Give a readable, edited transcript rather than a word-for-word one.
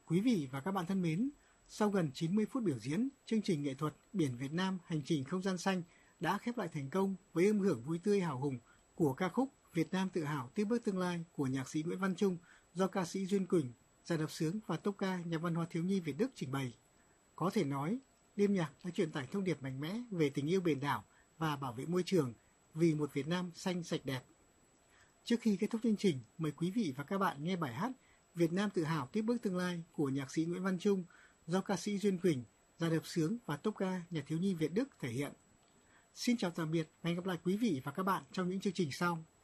Quý vị và các bạn thân mến, sau gần 90 phút biểu diễn, chương trình nghệ thuật Biển Việt Nam Hành trình không gian xanh đã khép lại thành công với âm hưởng vui tươi hào hùng của ca khúc Việt Nam tự hào tiếp bước tương lai của nhạc sĩ Nguyễn Văn Trung do ca sĩ Duyên Quỳnh, dàn hợp xướng và tốp ca nhà văn hóa thiếu nhi Việt Đức trình bày. Có thể nói, đêm nhạc đã truyền tải thông điệp mạnh mẽ về tình yêu biển đảo và bảo vệ môi trường vì một Việt Nam xanh sạch đẹp. Trước khi kết thúc chương trình, mời quý vị và các bạn nghe bài hát Việt Nam tự hào tiếp bước tương lai của nhạc sĩ Nguyễn Văn Trung do ca sĩ Duyên Quỳnh, dàn hợp xướng và tốp ca nhà thiếu nhi Việt Đức thể hiện. Xin chào tạm biệt và hẹn gặp lại quý vị và các bạn trong những chương trình sau.